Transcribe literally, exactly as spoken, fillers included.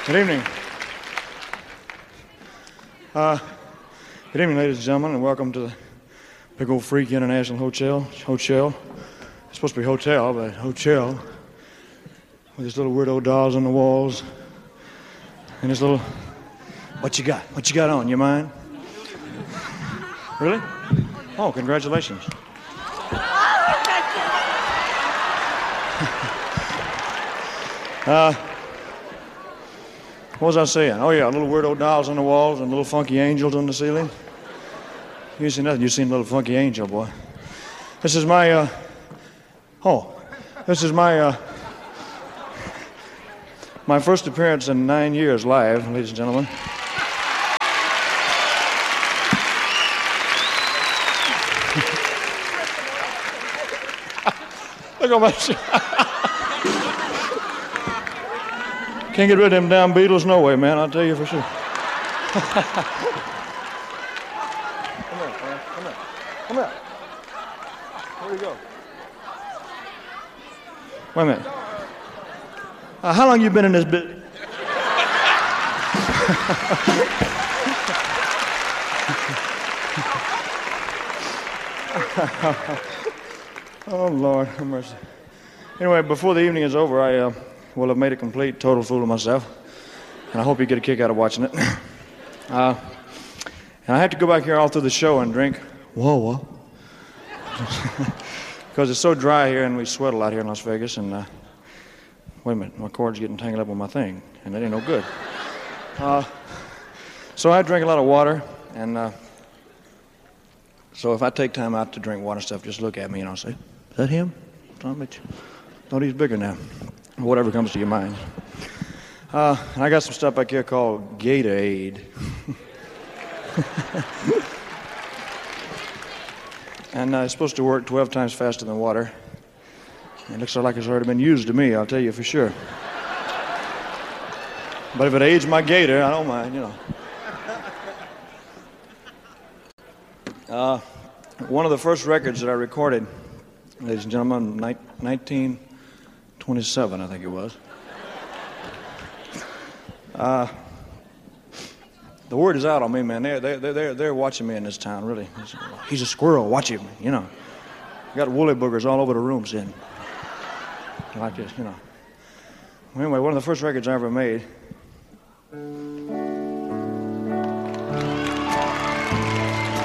Good evening. Uh, good evening, ladies and gentlemen, and welcome to the Big Old Freak International Hotel. Hotel. It's supposed to be hotel, but hotel. With these little weirdo dolls on the walls. And this little... What you got? What you got on? You mind? Really? Oh, congratulations. uh... What was I saying? Oh, yeah, little weirdo dolls on the walls and little funky angels on the ceiling. You ain't seen nothing. You seen a little funky angel, boy. This is my, uh... Oh, this is my, uh... my first appearance in nine years live, ladies and gentlemen. Look at my... Can't get rid of them damn Beatles no way, man, I'll tell you for sure. Come here, man. Come here. Come here. Where you go? Wait a minute. Uh, how long you been in this bit? Oh, Lord, have mercy. Anyway, before the evening is over, I... Uh, Well, I've made a complete, total fool of myself, and I hope you get a kick out of watching it. Uh, and I have to go back here all through the show and drink whoa, whoa, because it's so dry here, and we sweat a lot here in Las Vegas. And uh, wait a minute, my cord's getting tangled up with my thing, and that ain't no good. Uh, so I drink a lot of water, and uh, so if I take time out to drink water stuff, just look at me and I'll say, "Is that him? Thought he's bigger now." Whatever comes to your mind. Uh, and I got some stuff back here called Gatorade. And uh, it's supposed to work twelve times faster than water. It looks like it's already been used to me, I'll tell you for sure. But if it aids my gator, I don't mind, you know. Uh, one of the first records that I recorded, ladies and gentlemen, nineteen twenty-seven, I think it was. Uh, the word is out on me, man. They're, they're, they're, they're watching me in this town, really. He's a squirrel, watch him, you know. Got woolly boogers all over the room, sitting like this, you know. Anyway, one of the first records I ever made